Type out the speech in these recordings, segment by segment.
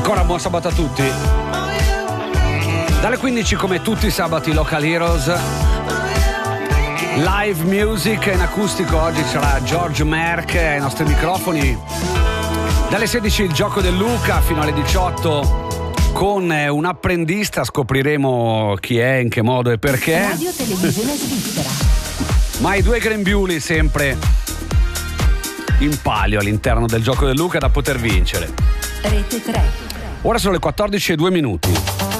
Ancora buon sabato a tutti. Dalle 15 come tutti i sabati Local Heroes, live music in acustico. Oggi sarà George Merck ai nostri microfoni. Dalle 16 il gioco del Luca fino alle 18 con un apprendista. Scopriremo chi è, in che modo e perché. Radio Televisione Svizzera. Ma i due grembiuli sempre in palio all'interno del gioco del Luca da poter vincere. Rete 3. Ora sono le 14:02.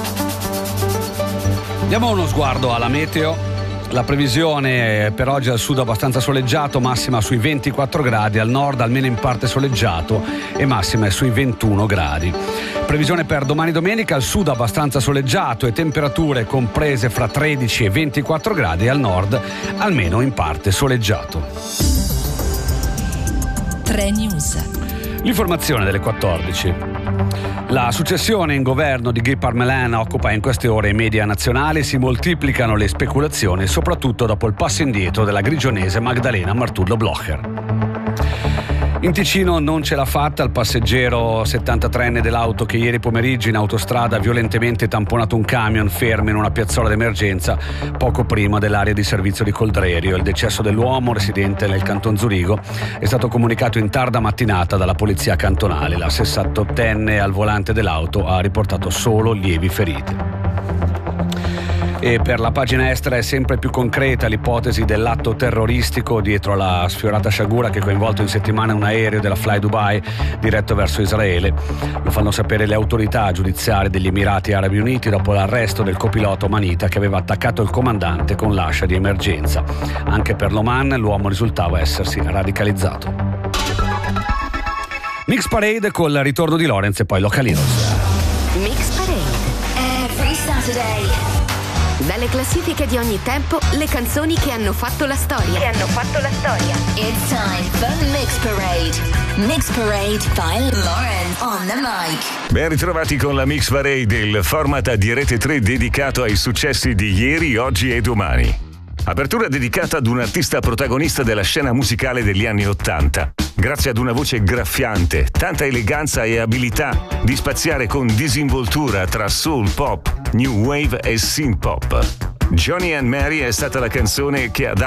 Diamo uno sguardo alla meteo. La previsione per oggi al sud abbastanza soleggiato, massima sui 24 gradi, al nord almeno in parte soleggiato e massima è sui 21 gradi. Previsione per domani domenica, al sud abbastanza soleggiato e temperature comprese fra 13 e 24 gradi, al nord almeno in parte soleggiato. 3 News. L'informazione delle 14. La successione in governo di Guy Parmelin occupa in queste ore i media nazionali, si moltiplicano le speculazioni, soprattutto dopo il passo indietro della grigionese Magdalena Martullo-Blocher. In Ticino non ce l'ha fatta il passeggero 73enne dell'auto che ieri pomeriggio in autostrada ha violentemente tamponato un camion fermo in una piazzola d'emergenza poco prima dell'area di servizio di Coldrerio. Il decesso dell'uomo, residente nel canton Zurigo, è stato comunicato in tarda mattinata dalla polizia cantonale. La 68enne al volante dell'auto ha riportato solo lievi ferite. E per la pagina estera è sempre più concreta l'ipotesi dell'atto terroristico dietro la sfiorata sciagura che ha coinvolto in settimana un aereo della Fly Dubai diretto verso Israele. Lo fanno sapere le autorità giudiziarie degli Emirati Arabi Uniti dopo l'arresto del copilota omanita che aveva attaccato il comandante con l'ascia di emergenza. Anche per l'Oman l'uomo risultava essersi radicalizzato. Mix Parade col ritorno di Lorenz e poi Local Heroes. Mix Parade. Every Saturday. Dalle classifiche di ogni tempo, le canzoni che hanno fatto la storia. It's time for Mix Parade. Mix Parade by Lauren on the mic. Ben ritrovati con la Mix Parade, il format di Rete 3 dedicato ai successi di ieri, oggi e domani. Apertura dedicata ad un artista protagonista della scena musicale degli anni '80. Grazie ad una voce graffiante, tanta eleganza e abilità di spaziare con disinvoltura tra soul pop, new wave e synth pop. Johnny and Mary è stata la canzone che ha dato